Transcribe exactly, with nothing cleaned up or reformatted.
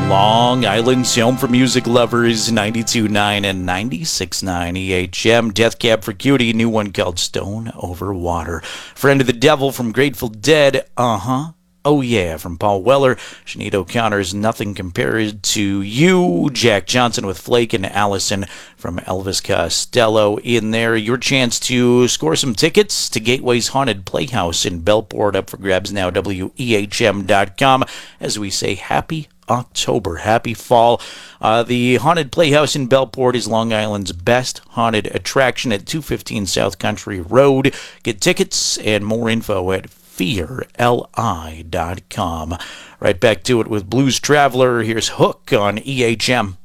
Long Island's home for music lovers, ninety-two point nine and ninety-six point nine E H M. Death Cab for Cutie, new one called Stone Over Water. Friend of the Devil from Grateful Dead, uh-huh. Oh Yeah, from Paul Weller. Sinead O'Connor's Nothing Compared to You. Jack Johnson with Flake, and Allison from Elvis Costello in there. Your chance to score some tickets to Gateway's Haunted Playhouse in Bellport, up for grabs now, W E H M dot com. As we say, happy October, happy fall. Uh, the Haunted Playhouse in Bellport is Long Island's best haunted attraction at two fifteen South Country Road. Get tickets and more info at fear li dot com. Right back to it with Blues Traveler. Here's Hook on E H M.